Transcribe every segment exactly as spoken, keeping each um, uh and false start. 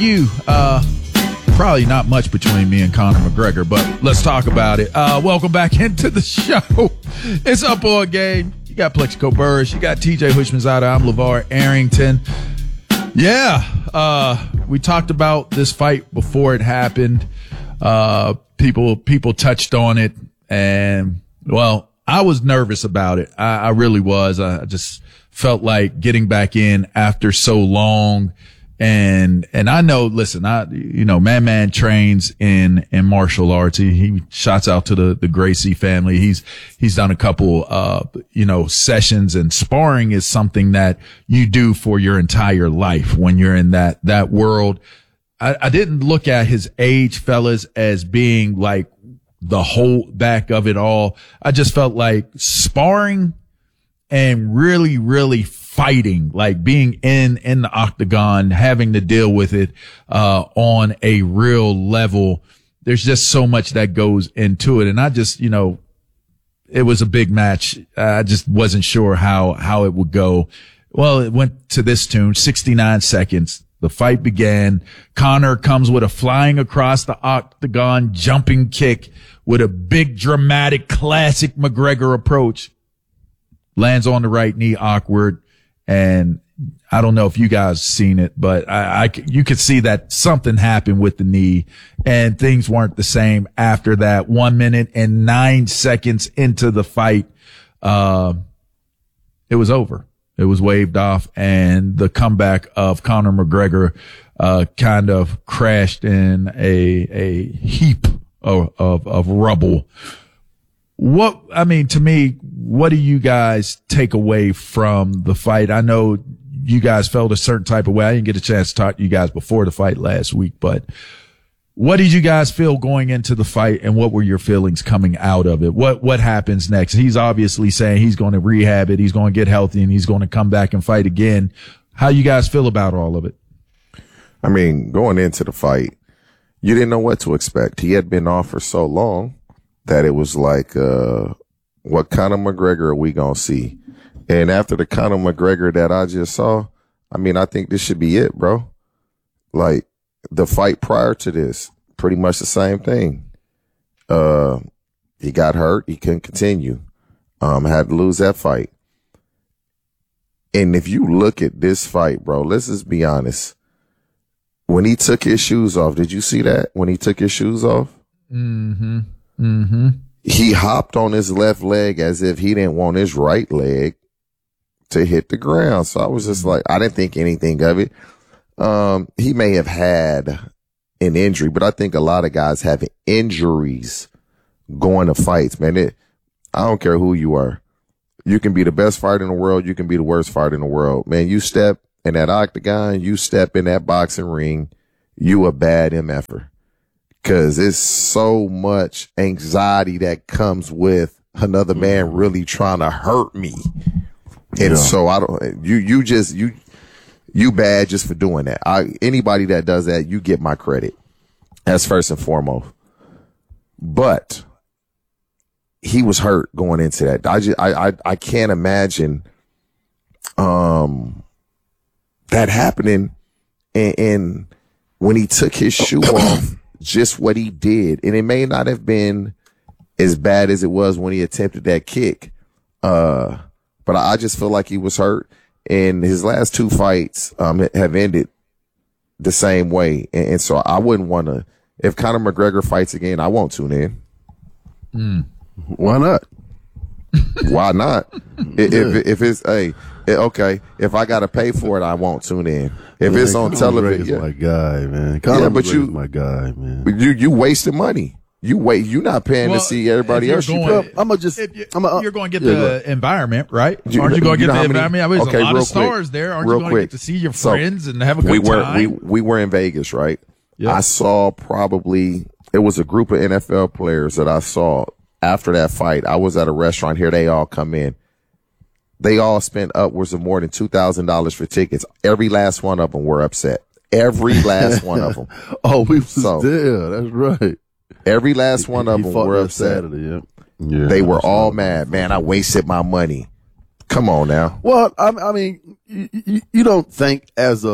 You, uh, probably not much between me and Conor McGregor, but let's talk about it. Uh, welcome back into the show. It's Up On Game. You got Plexico Burris. You got T J Hushmanzada. I'm LeVar Arrington. Yeah, uh, we talked about this fight before it happened. Uh, people, people touched on it, and well, I was nervous about it. I, I really was. I just felt like getting back in after so long. And, and I know, listen, I, you know, Man Man trains in, in martial arts. He, he shouts out to the, the Gracie family. He's, he's done a couple, uh, you know, sessions, and sparring is something that you do for your entire life when you're in that, that world. I, I didn't look at his age, fellas, as being like the whole back of it all. I just felt like sparring and really, really fighting, like being in, in the octagon, having to deal with it, uh, on a real level. There's just so much that goes into it. And I just, you know, it was a big match. I just wasn't sure how, how it would go. Well, it went to this tune, sixty-nine seconds. The fight began. Conor comes with a flying across the octagon jumping kick with a big dramatic classic McGregor approach. Lands on the right knee, awkward. And I don't know if you guys seen it, but I, I, you could see that something happened with the knee, and things weren't the same after that. One minute and nine seconds into the fight, uh, it was over. It was waved off, and the comeback of Conor McGregor, uh, kind of crashed in a, a heap of, of, of rubble. What, I mean, to me, what do you guys take away from the fight? I know you guys felt a certain type of way. I didn't get a chance to talk to you guys before the fight last week, but what did you guys feel going into the fight, and what were your feelings coming out of it? What, what happens next? He's obviously saying he's going to rehab it. He's going to get healthy, and he's going to come back and fight again. How you guys feel about all of it? I mean, going into the fight, you didn't know what to expect. He had been off for so long that it was like, uh, what Conor McGregor are we going to see? And after the Conor McGregor that I just saw, I mean, I think this should be it, bro. Like, the fight prior to this, pretty much the same thing. Uh, he got hurt. He couldn't continue. Um, had to lose that fight. And if you look at this fight, bro, let's just be honest. When he took his shoes off, did you see that? When he took his shoes off? Mm-hmm. Mm-hmm. He hopped on his left leg as if he didn't want his right leg to hit the ground. So I was just like, I didn't think anything of it. Um, he may have had an injury, but I think a lot of guys have injuries going to fights, man. It, I don't care who you are. You can be the best fighter in the world. You can be the worst fighter in the world, man. You step in that octagon, you step in that boxing ring, you a bad M F-er. Cause it's so much anxiety that comes with another man really trying to hurt me. And yeah. so I don't, you, you just, you, you bad just for doing that. I, anybody that does that, you get my credit. That's first and foremost. But he was hurt going into that. I just, I, I, I can't imagine, um, that happening. And, and when he took his shoe off, just what he did. And it may not have been as bad as it was when he attempted that kick. Uh, but I just feel like he was hurt, and his last two fights, um, have ended the same way. And, and so I wouldn't want to, if Conor McGregor fights again, I won't tune in. Mm. Why not? Why not? if, if, if it's, hey, okay, if I got to pay for it, I won't tune in. If man, it's on Conor television, yeah. my guy, man. Conor yeah, but you, my guy, man. You you wasting money. You wait. You're not paying well, to see everybody else. Going, you I'm gonna just. You, I'm a, uh, you're going to get yeah, the environment, right? You, Aren't you going to get the many, environment? I mean, there's okay, a lot of quick, stars there. Aren't real you going to quick. get to see your So, friends and have a good we were, time? We we were in Vegas, right? Yep. I saw probably it was a group of N F L players that I saw after that fight. I was at a restaurant. Here they all come in. They all spent upwards of more than two thousand dollars for tickets. Every last one of them were upset. Every last one of them. Oh, we was so, there. That's right. Every last one he, of he them fought were that upset. Saturday, yeah. Yeah, they were all mad. Man, I wasted my money. Come on now. Well, I, I mean, you, you, you don't think as a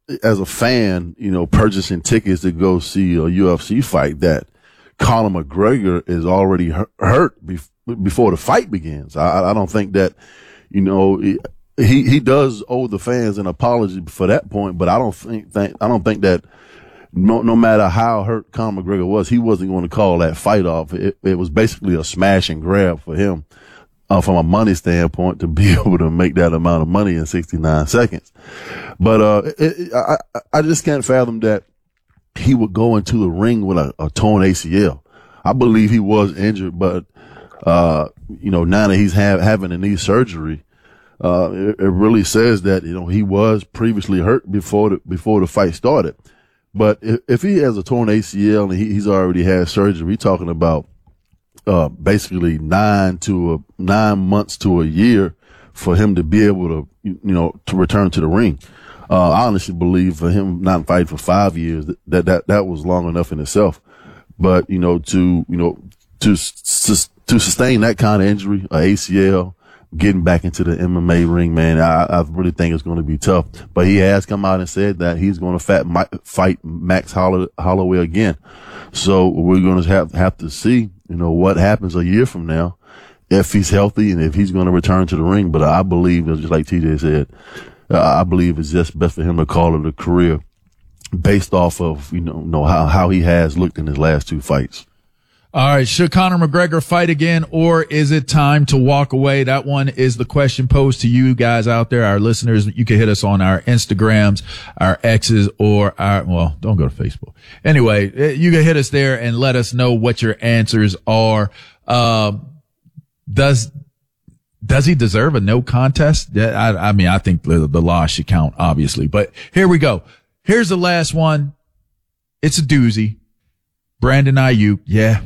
as a fan, you know, purchasing tickets to go see a U F C fight, that Conor McGregor is already hurt before the fight begins. I, I don't think that, you know, he, he does owe the fans an apology for that point, but I don't think, think I don't think that no, no matter how hurt Conor McGregor was, he wasn't going to call that fight off. It, it was basically a smash and grab for him, uh, from a money standpoint, to be able to make that amount of money in sixty-nine seconds. But, uh, it, it, I, I just can't fathom that he would go into the ring with a, a torn A C L. I believe he was injured, but, uh, you know, now that he's have, having a knee surgery, uh, it, it really says that, you know, he was previously hurt before the, before the fight started. But if, if he has a torn A C L and he, he's already had surgery, we're talking about, uh, basically nine to a, nine months to a year for him to be able to, you know, to return to the ring. Uh, I honestly believe for him not fighting for five years, that, that, that was long enough in itself. But, you know, to, you know, to, to, to sustain that kind of injury, a A C L, getting back into the M M A ring, man, I, I really think it's going to be tough. But he has come out and said that he's going to fat, fight Max Holl- Holloway again. So we're going to have, have to see, you know, what happens a year from now, if he's healthy and if he's going to return to the ring. But I believe, just like T J said, Uh, I believe it's just best for him to call it a career based off of, you know, know how, how he has looked in his last two fights. All right. Should Conor McGregor fight again, or is it time to walk away? That one is the question posed to you guys out there, our listeners. You can hit us on our Instagrams, our X's, or our, well, don't go to Facebook. Anyway, you can hit us there and let us know what your answers are. Um, does, Does he deserve a no contest? I, I mean, I think the, the loss should count, obviously. But here we go. Here's the last one. It's a doozy. Brandon Ayuk, yeah.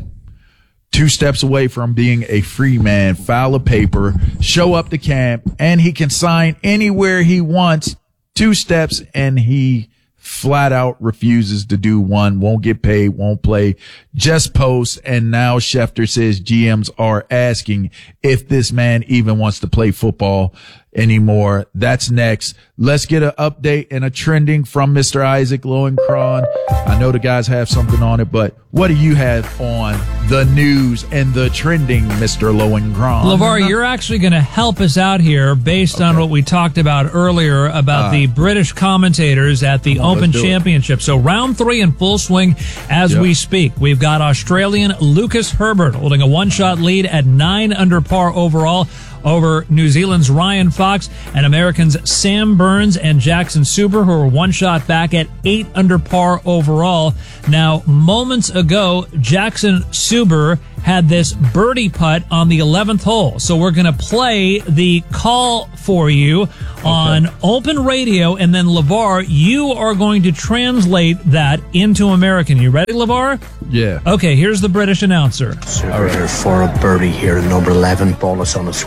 Two steps away from being a free man, file a paper, show up to camp, and he can sign anywhere he wants. Two steps, and he flat out refuses to do one, won't get paid, won't play, just posts. And now Schefter says G Ms are asking if this man even wants to play football anymore. That's next. Let's get an update and a trending from Mister Isaac Lowenkron. I know the guys have something on it, but what do you have on the news and the trending, Mister Lowenkron? LeVar, you're actually going to help us out here based okay. on what we talked about earlier about uh, the British commentators at the on, Open Championship. It. So round three in full swing as yep. we speak. We've got Australian Lucas Herbert holding a one-shot lead at nine under par overall over New Zealand's Ryan Fox, and Americans Sam Burns and Jackson Suber, who are one shot back at eight under par overall. Now, moments ago, Jackson Suber had this birdie putt on the eleventh hole. So we're going to play the call for you on okay. Open Radio, and then LeVar, you are going to translate that into American. You ready, LeVar? Yeah. Okay, here's the British announcer. Suber here for a birdie here at number eleven. Ball is on its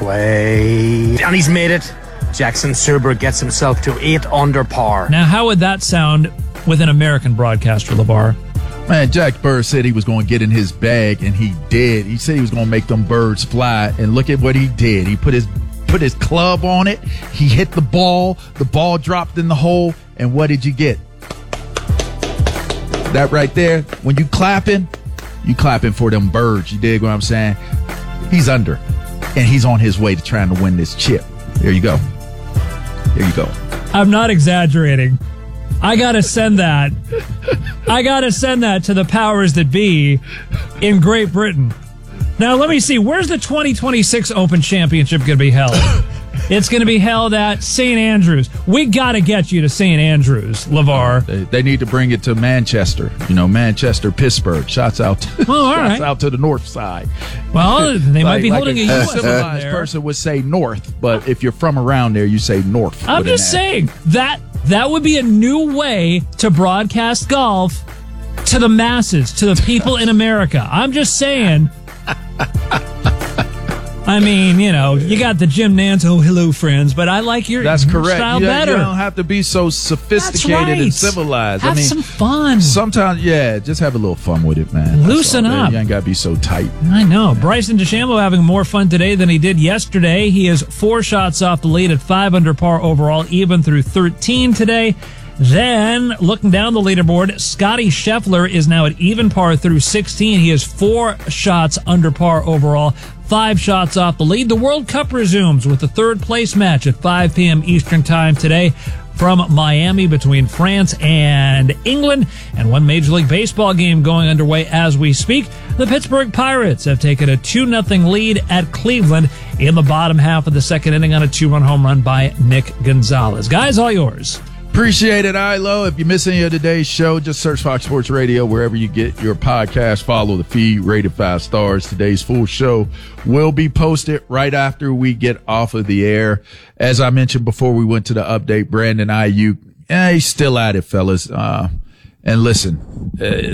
way. And he's made it. Jackson Suber gets himself to eight under par. Now, how would that sound with an American broadcaster, LeVar? Man, Jack Bird said he was going to get in his bag, and he did. He said he was going to make them birds fly, and look at what he did. He put his put his club on it. He hit the ball. The ball dropped in the hole, and what did you get? That right there, when you clapping, you clapping for them birds. You dig what I'm saying? He's under, and he's on his way to trying to win this chip. There you go. There you go. I'm not exaggerating. I gotta send that. I gotta send that to the powers that be in Great Britain. Now, let me see. Where's the twenty twenty-six Open Championship going to be held? It's going to be held at Saint Andrews. We got to get you to Saint Andrews, LeVar. They, they need to bring it to Manchester. You know, Manchester, Pittsburgh. Shots out to, well, all right. shots out to the north side. Well, they like, might be like holding a, a U S civilized person would say north, but if you're from around there, you say north. I'm just saying that that would be a new way to broadcast golf to the masses, to the people in America. I'm just saying. I mean, you know, you got the Jim Nantz, oh, hello, friends, but I like your That's correct. style you, better. You don't have to be so sophisticated right. and civilized. Have I mean, some fun. Sometimes, yeah, just have a little fun with it, man. Loosen up. You ain't got to be so tight. I know. Bryson DeChambeau having more fun today than he did yesterday. He is four shots off the lead at five under par overall, even through thirteen today. Then, looking down the leaderboard, Scotty Scheffler is now at even par through sixteen. He is four shots under par overall, five shots off the lead. The World Cup resumes with the third place match at five p.m. Eastern Time today from Miami between France and England, and one Major League Baseball game going underway as we speak. The Pittsburgh Pirates have taken a two nothing lead at Cleveland in the bottom half of the second inning on a two-run home run by Nick Gonzalez. Guys, all yours. Appreciate it, Ilo. If you miss any of today's show, just search Fox Sports Radio wherever you get your podcast. Follow the feed, rate it five stars. Today's full show will be posted right after we get off of the air. As I mentioned before we went to the update, Brandon Aiyuk, eh, he's still at it, fellas. Uh, and listen,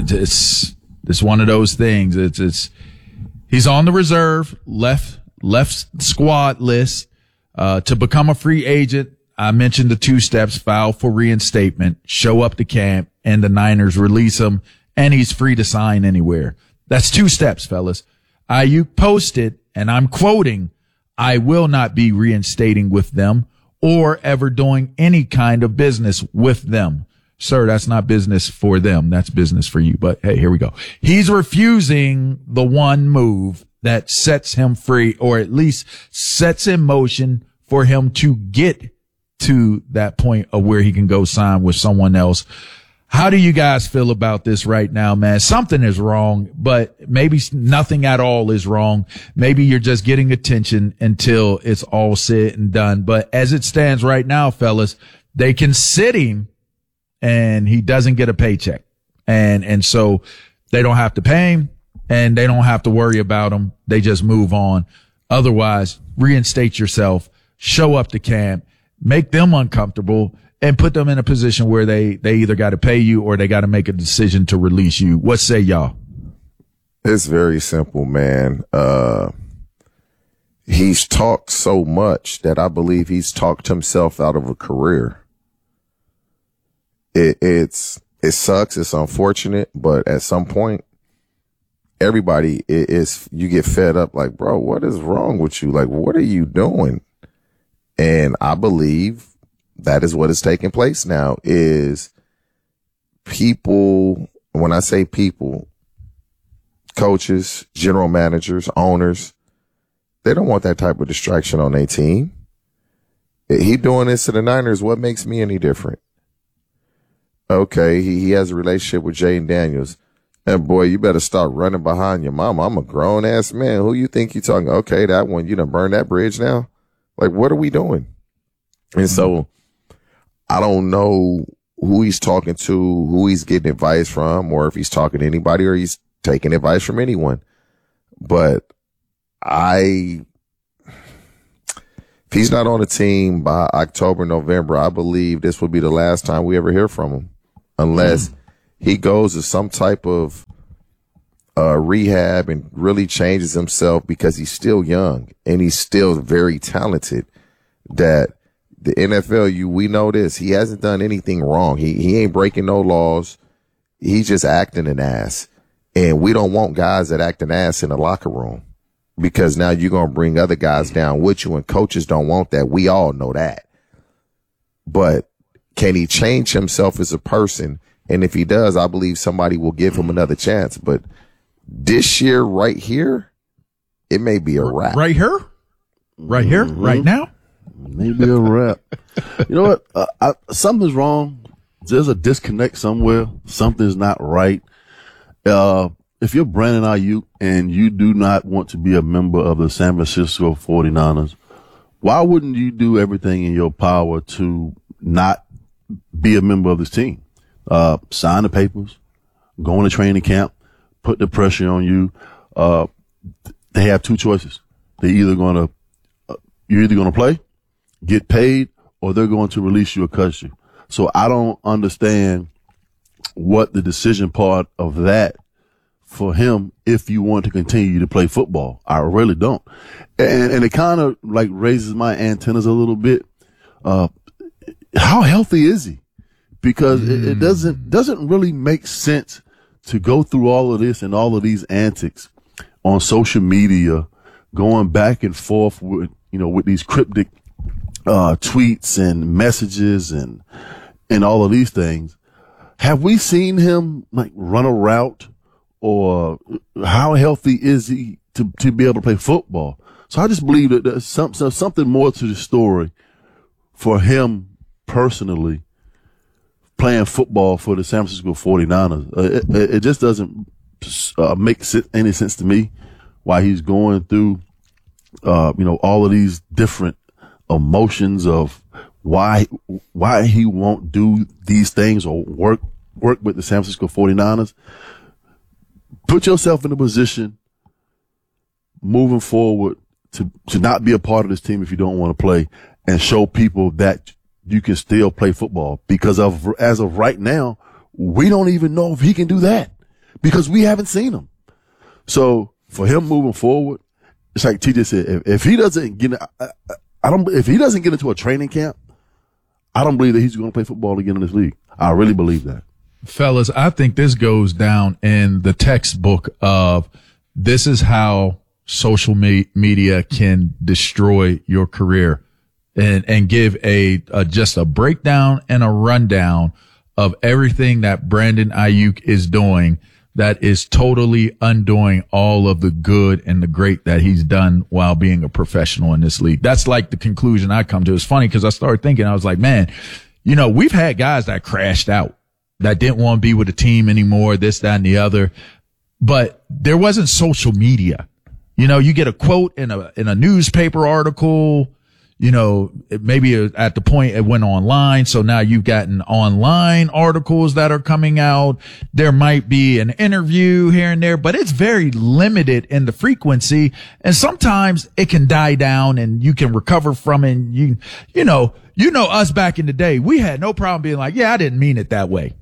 it's it's one of those things. It's it's he's on the reserve, left left squad list uh, to become a free agent. I mentioned the two steps: file for reinstatement, show up to camp, and the Niners release him, and he's free to sign anywhere. That's two steps, fellas. Aiyuk posted, and I'm quoting, "I will not be reinstating with them or ever doing any kind of business with them." Sir, that's not business for them. That's business for you. But hey, here we go. He's refusing the one move that sets him free, or at least sets in motion for him to get to that point of where he can go sign with someone else. How do you guys feel about this right now, man? Something is wrong, but maybe nothing at all is wrong. Maybe you're just getting attention until it's all said and done. But as it stands right now, fellas, they can sit him and he doesn't get a paycheck. And, and so they don't have to pay him and they don't have to worry about him. They just move on. Otherwise, reinstate yourself, show up to camp, make them uncomfortable, and put them in a position where they, they either got to pay you or they got to make a decision to release you. What say y'all? It's very simple, man. Uh, he's talked so much that I believe he's talked himself out of a career. It, it's, it sucks. It's unfortunate, but at some point, everybody it is, you get fed up like, bro, what is wrong with you? Like, what are you doing? And I believe that is what is taking place now is people, when I say people, coaches, general managers, owners, they don't want that type of distraction on their team. He doing this to the Niners. What makes me any different? Okay, he, he has a relationship with Jayden Daniels. And boy, you better start running behind your mama. I'm a grown ass man. Who you think you talking? Okay, that one, you done burned that bridge now. Like, what are we doing? And so I don't know who he's talking to, who he's getting advice from, or if he's talking to anybody or he's taking advice from anyone. But I, if he's not on the team by October, November, I believe this will be the last time we ever hear from him, unless mm. he goes to some type of uh, rehab and really changes himself, because he's still young and he's still very talented. That the N F L, you, we know this. He hasn't done anything wrong. He, he ain't breaking no laws. He's just acting an ass. And we don't want guys that act an ass in the locker room, because now you're going to bring other guys down with you, and coaches don't want that. We all know that. But can he change himself as a person? And if he does, I believe somebody will give him another chance. But this year, right here, it may be a wrap. Right here? Right here? Mm-hmm. Right now? Maybe a wrap. You know what? Uh, I, something's wrong. There's a disconnect somewhere. Something's not right. Uh, if you're Brandon Aiyuk and you do not want to be a member of the San Francisco forty-niners, why wouldn't you do everything in your power to not be a member of this team? Uh, sign the papers, go into training camp, put the pressure on you. Uh, they have two choices. They're either going to, uh, you're either going to play, get paid, or they're going to release you or cut you. So I don't understand what the decision part of that for him, if you want to continue to play football. I really don't. And, and it kind of like raises my antennas a little bit. Uh, how healthy is he? Because mm. it, it doesn't, doesn't really make sense to go through all of this and all of these antics on social media, going back and forth with, you know, with these cryptic, uh, tweets and messages. And and all of these things. Have we seen him like run a route, or how healthy is he to, to be able to play football? So I just believe that there's some, something more to the story for him personally playing football for the San Francisco forty-niners. Uh, it, it just doesn't uh, make any sense to me why he's going through, uh, you know, all of these different emotions of why, why he won't do these things or work, work with the San Francisco forty-niners. Put yourself in a position moving forward to, to not be a part of this team if you don't want to play, and show people that you can still play football, because of, as of right now, we don't even know if he can do that because we haven't seen him. So for him moving forward, it's like T J said, if, if he doesn't get, I, I don't, if he doesn't get into a training camp, I don't believe that he's going to play football again in this league. I really believe that. Fellas, I think this goes down in the textbook of this is how social me- media can destroy your career, and, and give a, a, just a breakdown and a rundown of everything that Brandon Aiyuk is doing that is totally undoing all of the good and the great that he's done while being a professional in this league. That's like the conclusion I come to. It's funny because I started thinking, I was like, man, you know, we've had guys that crashed out, that didn't want to be with the team anymore, this, that, and the other. But there wasn't social media. You know, you get a quote in a, in a newspaper article, you know, maybe at the point it went online. So now you've gotten online articles that are coming out. There might be an interview here and there, but it's very limited in the frequency. And sometimes it can die down and you can recover from it. And you, you know, you know, us back in the day, we had no problem being like, yeah, I didn't mean it that way.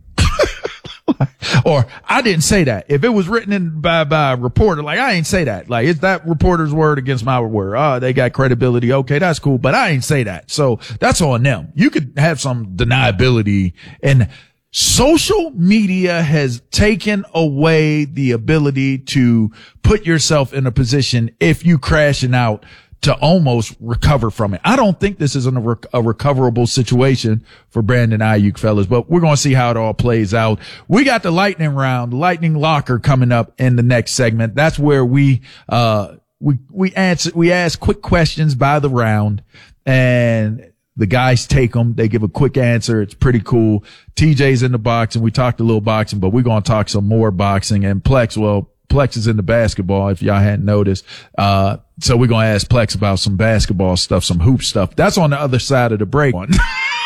Or I didn't say that. If it was written in by, by a reporter, like I ain't say that. Like it's that reporter's word against my word. Oh, they got credibility. Okay, that's cool. But I ain't say that. So that's on them. You could have some deniability, and social media has taken away the ability to put yourself in a position if you crashing out to almost recover from it. I don't think this is a, rec- a recoverable situation for Brandon Aiyuk, fellas, but we're going to see how it all plays out. We got the lightning round, lightning locker coming up in the next segment. That's where we, uh, we, we answer, we ask quick questions by the round, and the guys take them. They give a quick answer. It's pretty cool. T J's in the boxing. We talked a little boxing, but we're going to talk some more boxing. And Plex, well, Plex is in the basketball, if y'all hadn't noticed. Uh, so we're going to ask Plex about some basketball stuff, some hoop stuff. That's on the other side of the break. mm.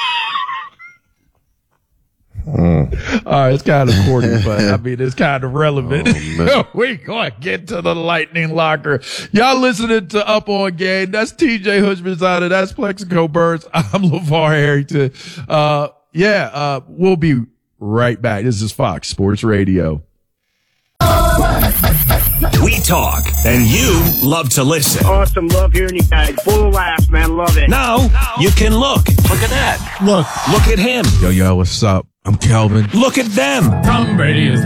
All right, it's kind of corny, but I mean, it's kind of relevant. Oh, we going to get to the lightning locker. Y'all listening to Up On Game. That's T J Hutchinson. That's Plexico Burns. I'm LeVar Harrington. Uh, yeah, uh, we'll be right back. This is Fox Sports Radio. We talk, and you love to listen. Awesome. Love hearing you guys. Full of laughs, man. Love it. Now, you can look. Look at that. Look. Look at him. Yo, yo, what's up? I'm Kelvin. Look at them. Tom Brady is the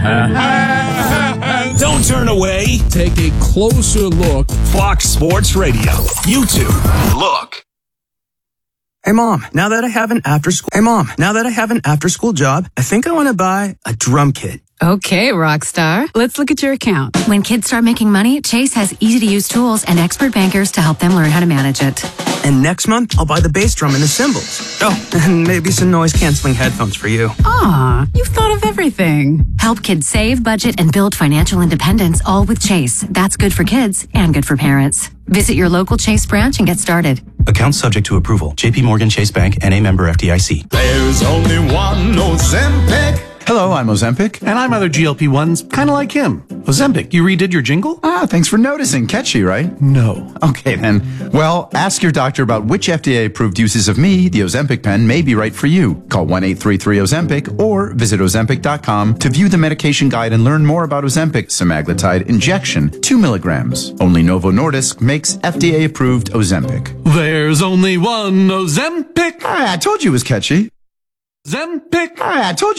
man. Don't turn away. Take a closer look. Fox Sports Radio. YouTube. Look. Hey, Mom, now that I have an after-school... Hey, Mom, now that I have an after-school job, I think I want to buy a drum kit. Okay, Rockstar. Let's look at your account. When kids start making money, Chase has easy-to-use tools and expert bankers to help them learn how to manage it. And next month, I'll buy the bass drum and the cymbals. Oh, and maybe some noise-canceling headphones for you. Aw, you've thought of everything. Help kids save, budget, and build financial independence, all with Chase. That's good for kids and good for parents. Visit your local Chase branch and get started. Account subject to approval. J P Morgan Chase Bank and a member F D I C. There's only one Ozempic. Hello, I'm Ozempic. And I'm other G L P ones, kind of like him. Ozempic, you redid your jingle? Ah, thanks for noticing. Catchy, right? No. Okay, then. Well, ask your doctor about which F D A-approved uses of me, the Ozempic pen, may be right for you. Call one eight three three Ozempic or visit Ozempic dot com to view the medication guide and learn more about Ozempic semaglutide injection, two milligrams. Only Novo Nordisk makes F D A-approved Ozempic. There's only one Ozempic. Ah, I told you it was catchy. Zempic. Ah, I told you it was catchy.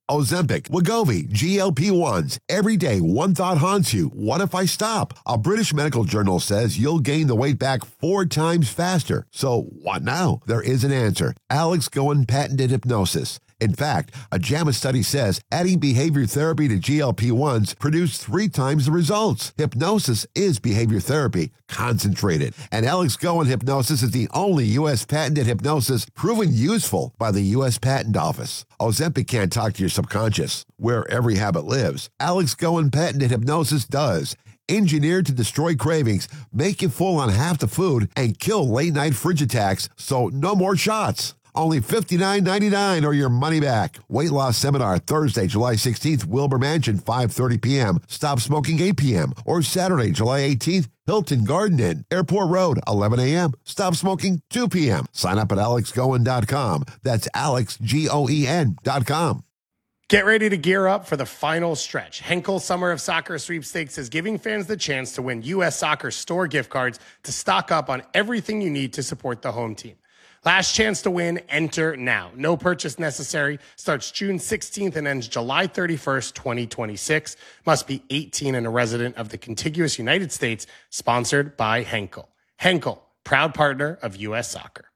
Ozempic, Wegovy, G L P ones. Every day, one thought haunts you. What if I stop? A British medical journal says you'll gain the weight back four times faster. So what now? There is an answer. Alex Goen patented hypnosis. In fact, a JAMA study says adding behavior therapy to G L P ones produced three times the results. Hypnosis is behavior therapy, concentrated. And Alex Goen hypnosis is the only U S patented hypnosis proven useful by the U S Patent Office. Ozempic can't talk to your subconscious, where every habit lives. Alex Goen patented hypnosis does. Engineered to destroy cravings, make you full on half the food, and kill late-night fridge attacks, so no more shots. Only fifty-nine ninety-nine or your money back. Weight loss seminar Thursday, July sixteenth, Wilbur Mansion, five thirty p.m. Stop smoking, eight p.m. Or Saturday, July eighteenth, Hilton Garden Inn, Airport Road, eleven a.m. Stop smoking, two p.m. Sign up at alex goen dot com. That's Alex, G O E N dot com. Get ready to gear up for the final stretch. Henkel Summer of Soccer Sweepstakes is giving fans the chance to win U S Soccer store gift cards to stock up on everything you need to support the home team. Last chance to win, enter now. No purchase necessary. Starts June sixteenth and ends July thirty-first, twenty twenty-six. Must be eighteen and a resident of the contiguous United States. Sponsored by Henkel. Henkel, proud partner of U S Soccer.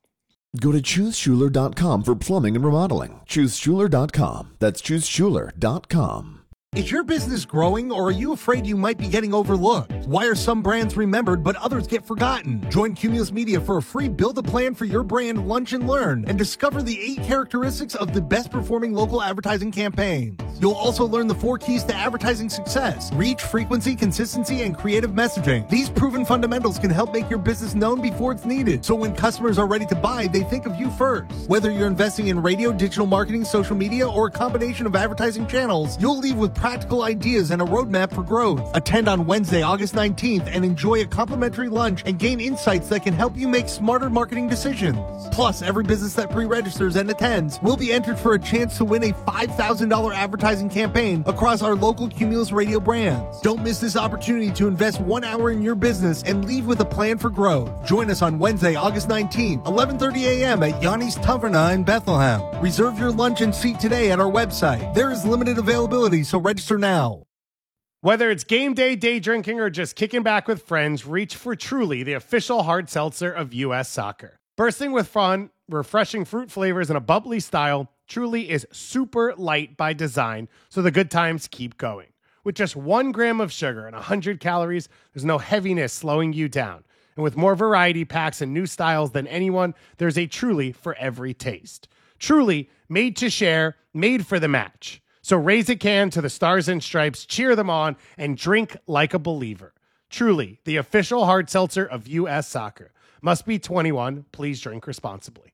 Go to choose schuler dot com for plumbing and remodeling. choose schuler dot com. That's choose schuler dot com. Is your business growing, or are you afraid you might be getting overlooked? Why are some brands remembered but others get forgotten? Join Cumulus Media for a free Build a Plan for Your Brand Lunch and Learn and discover the eight characteristics of the best performing local advertising campaigns. You'll also learn the four keys to advertising success: reach, frequency, consistency, and creative messaging. These proven fundamentals can help make your business known before it's needed, so when customers are ready to buy, they think of you first. Whether you're investing in radio, digital marketing, social media, or a combination of advertising channels, you'll leave with practical ideas and a roadmap for growth. Attend on Wednesday, August nineteenth and enjoy a complimentary lunch and gain insights that can help you make smarter marketing decisions. Plus, every business that pre-registers and attends will be entered for a chance to win a five thousand dollars advertising campaign across our local Cumulus Radio brands. Don't miss this opportunity to invest one hour in your business and leave with a plan for growth. Join us on Wednesday, August nineteenth, eleven thirty a.m. at Yanni's Taverna in Bethlehem. Reserve your lunch and seat today at our website. There is limited availability, so register now. Now. Whether it's game day, day drinking, or just kicking back with friends, reach for Truly, the official hard seltzer of U S Soccer. Bursting with fun, refreshing fruit flavors, and a bubbly style, Truly is super light by design, so the good times keep going. With just one gram of sugar and one hundred calories, there's no heaviness slowing you down. And with more variety packs and new styles than anyone, there's a Truly for every taste. Truly, made to share, made for the match. So raise a can to the Stars and Stripes, cheer them on, and drink like a believer. Truly, the official hard seltzer of U S Soccer. Must be twenty-one. Please drink responsibly.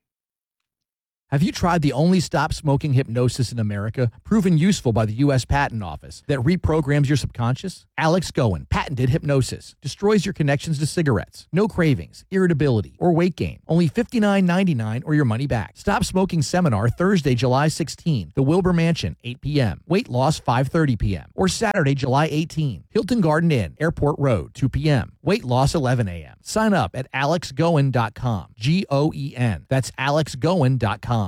Have you tried the only stop smoking hypnosis in America, proven useful by the U S Patent Office, that reprograms your subconscious? Alex Goen, patented hypnosis, destroys your connections to cigarettes. No cravings, irritability, or weight gain. Only fifty-nine ninety-nine or your money back. Stop Smoking Seminar Thursday, July sixteenth, the Wilbur Mansion, eight p.m. Weight loss, five thirty p.m. Or Saturday, July eighteenth, Hilton Garden Inn, Airport Road, two p.m. Weight loss, eleven a.m. Sign up at alex goen dot com. G O E N. That's alex goen dot com.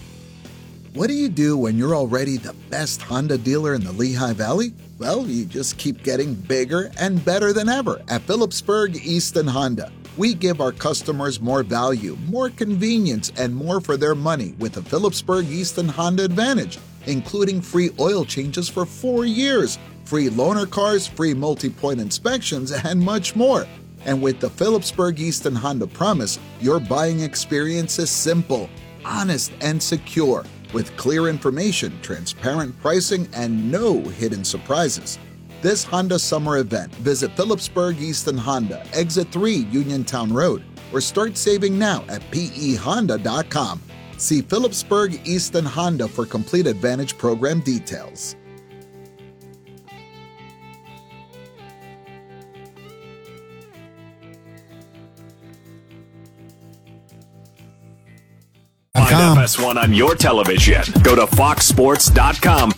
What do you do when you're already the best Honda dealer in the Lehigh Valley? Well, you just keep getting bigger and better than ever at Phillipsburg Easton Honda. We give our customers more value, more convenience, and more for their money with the Phillipsburg Easton Honda Advantage, including free oil changes for four years, free loaner cars, free multi-point inspections, and much more. And with the Phillipsburg Easton Honda Promise, your buying experience is simple, honest, and secure, with clear information, transparent pricing, and no hidden surprises. This Honda summer event, visit Phillipsburg Easton Honda, Exit three Uniontown Road, or start saving now at p e honda dot com. See Phillipsburg Easton Honda for complete Advantage program details. Find F S one on your television. Go to fox sports dot com